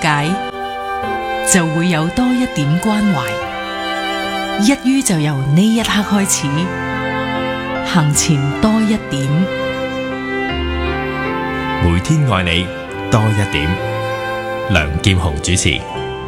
解，就會有多一點關懷。一於就由呢一刻開始，行前多一點。 每天愛你多一點。梁劍虹主持。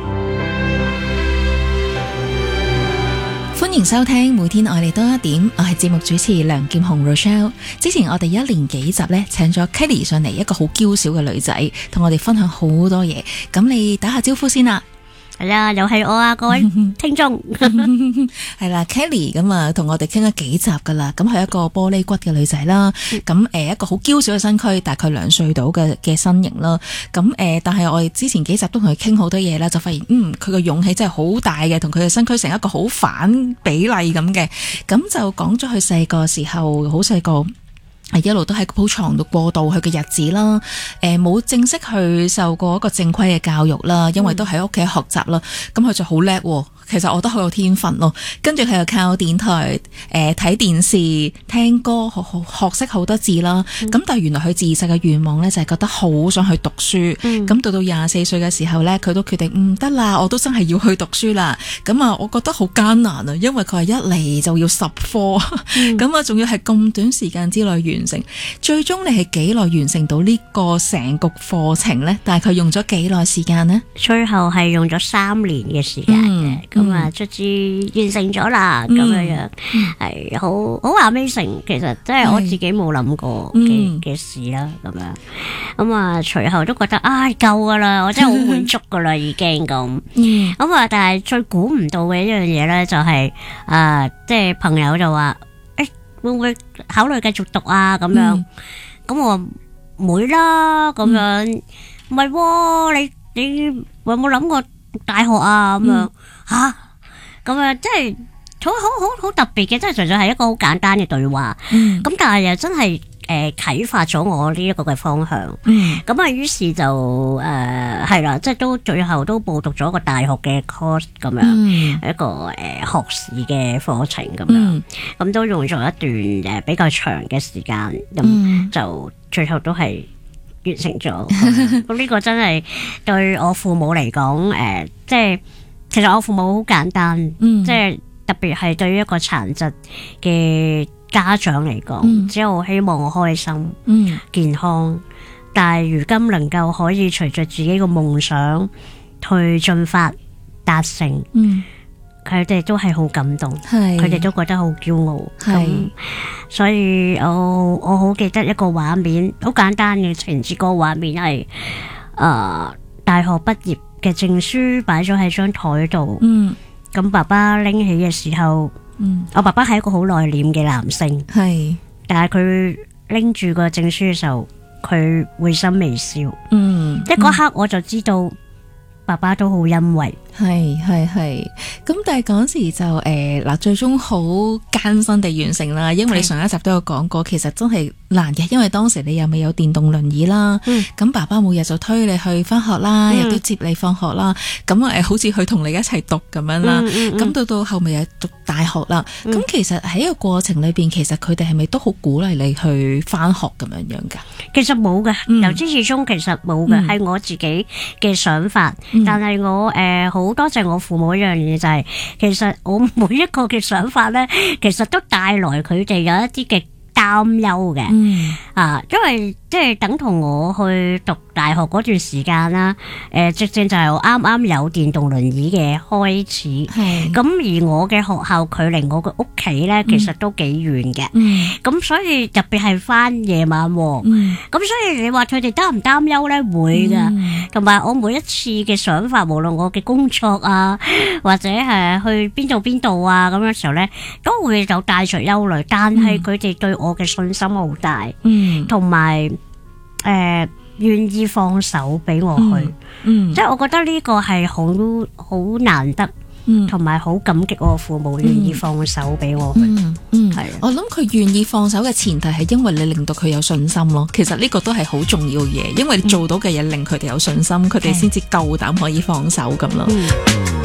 歡迎收聽每天愛你多一點，我係節目主持梁劍虹 Rochelle。之前我哋一連幾集呢，請咗 Kelly 上嚟，一個好嬌小嘅女仔，同我哋分享好多嘢。咁你打下招呼先啦。 係啊，又係我啊，各位聽眾。 係啦，Kelly 咁啊，同我哋傾咗幾集噶啦。咁係一個玻璃骨嘅女仔啦。咁一個好嬌小嘅身軀，大概2歲到嘅身形啦。咁但係我哋之前幾集都同佢傾好多嘢啦，就發現佢個勇氣真係好大嘅，同佢嘅身軀成一個好反比例咁嘅。咁就講咗佢細個時候，好細個。一路都喺鋪床度過渡佢嘅日子啦，冇正式去受過一個正規嘅教育啦，因為都喺屋企學習啦，咁佢就好叻喎。其實我覺得好有天分咯，跟住佢又靠電台、睇電視、聽歌，學識好多字啦。咁但係原來佢自細嘅願望呢，就係覺得好想去讀書。咁到24歲嘅時候呢，佢都決定唔得啦，我都真係要去讀書啦。咁啊，我覺得好艱難啊，因為佢係一嚟就要10科，咁啊仲要係咁短時間之內完成。最終你係幾耐完成到呢個成個課程呢？大概用咗幾耐時間呢？ 最後係用咗3年嘅時間嘅。咁啊，卒之完成咗啦，咁樣係好 amazing。其實真係我自己冇諗過嘅事啦，咁樣。咁啊，隨後都覺得夠噶啦，我真係好滿足噶啦，已經咁。咁啊，但係最估唔到嘅一樣嘢咧，就係即係朋友就話，會唔會考慮繼續讀啊？咁樣，咁我唔會啦，咁樣。唔係喎，你有冇諗過讀大學啊？咁樣咁樣，即係好特別嘅，即係純粹係一個好簡單嘅對話。咁但係又真係啟發咗我呢一個嘅方向。咁啊，於是就係啦，即係都最後都報讀咗一個大學嘅 course 咁樣，一個學士嘅課程咁樣。咁都用咗一段比較長嘅時間，咁就最後都係完成咗。咁呢個真係對我父母嚟講，即係其實我父母好簡單，即係特別係對於一個殘疾嘅家長嚟講，只有希望我開心、健康。但係如今能夠可以隨着自己嘅夢想去進發達成，佢哋都係好感動，佢哋都覺得好驕傲。咁所以我好記得一個畫面，好簡單嘅情節。個畫面係大學畢業嘅證書擺咗喺張台度。咁爸爸拎起嘅時候，我爸爸係一個好內斂嘅男性，但係佢拎住個證書嘅時候，佢會心微笑。一嗰刻我就知道爸爸都好欣慰。 咁但係嗰時就最終好艱辛地完成啦，因為你上一集都有講過，其實真係難嘅，因為當時你又未有電動輪椅啦，咁爸爸每日就推你去翻學啦，又都接你放學啦，咁好似佢同你一齊讀咁樣啦，咁到後尾又讀大學啦，咁其實喺個過程裏邊，其實佢哋係咪都好鼓勵你去翻學咁樣噶？ 其實冇嘅，由始至終其實冇嘅，係我自己嘅想法。但係我好多謝我父母一樣嘢，就係其實我每一個嘅想法咧，其實都帶來佢哋有一啲嘅擔憂嘅。因為即係等同我去讀大學嗰段時間啦，直正就係我啱啱有電動輪椅嘅開始。咁而我嘅學校距離我嘅屋企咧，其實都幾遠嘅。咁所以特別係翻夜晚，咁所以你話佢哋擔唔擔憂咧？會噶。同埋我每一次嘅想法，無論我嘅工作啊，或者係去邊度啊咁樣時候咧，都會有帶着憂慮。但係佢哋對我嘅信心好大，同埋願意放手俾我去，即係我覺得呢個係好難得，同埋好感激我父母願意放手俾我去。係， 我諗佢願意放手嘅前提係因為你令到佢有信心咯。其實呢個都係好重要嘅嘢，因為你做到嘅嘢令佢哋有信心，佢哋先至夠膽可以放手咁咯。